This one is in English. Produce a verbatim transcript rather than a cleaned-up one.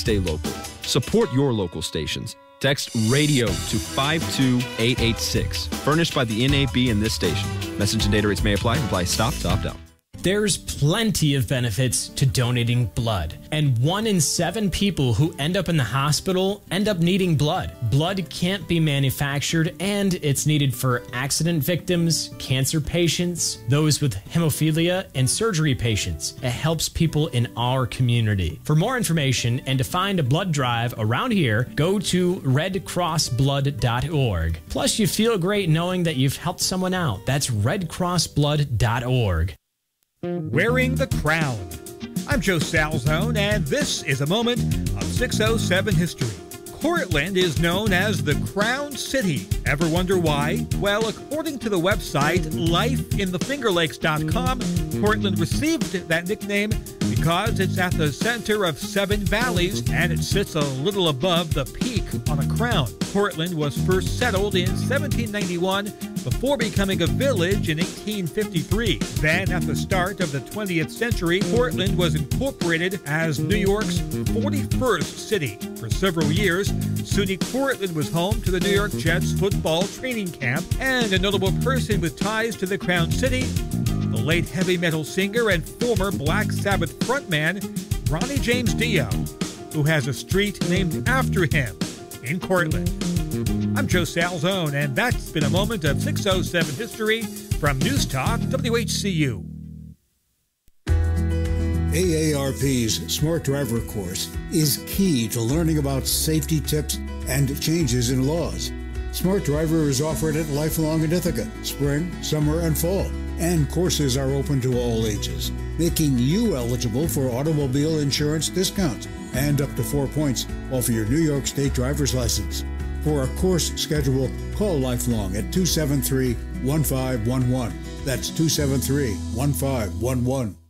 stay local. Support your local stations. Text RADIO to five two eight eight six. Furnished by the N A B and this station. Message and data rates may apply. Apply stop to opt out. There's plenty of benefits to donating blood, and one in seven people who end up in the hospital end up needing blood. Blood can't be manufactured, and it's needed for accident victims, cancer patients, those with hemophilia, and surgery patients. It helps people in our community. For more information and to find a blood drive around here, go to red cross blood dot org. Plus, you feel great knowing that you've helped someone out. That's red cross blood dot org. Wearing the crown. I'm Joe Salzone, and this is a moment of six oh seven history. Cortland is known as the Crown City. Ever wonder why? Well, according to the website life in the finger lakes dot com, Cortland received that nickname because it's at the center of seven valleys and it sits a little above the peak on a crown. Cortland was first settled in seventeen ninety-one before becoming a village in eighteen fifty-three. Then, at the start of the twentieth century, Cortland was incorporated as New York's forty-first city. For several years, SUNY Cortland was home to the New York Jets football training camp, and a notable person with ties to the Crown City, the late heavy metal singer and former Black Sabbath frontman, Ronnie James Dio, who has a street named after him in Cortland. I'm Joe Salzone, and that's been a moment of six oh seven history from News Talk W H C U. A A R P's Smart Driver course is key to learning about safety tips and changes in laws. Smart Driver is offered at Lifelong in Ithaca, spring, summer, and fall, and courses are open to all ages, making you eligible for automobile insurance discounts and up to four points off your New York State driver's license. For a course schedule, call Lifelong at two seven three, one five one one. That's two seven three, one five one one.